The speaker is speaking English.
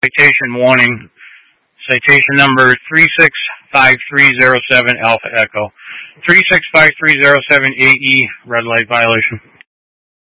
Citation warning. Citation number 365307 Alpha Echo. 365307 AE, red light violation.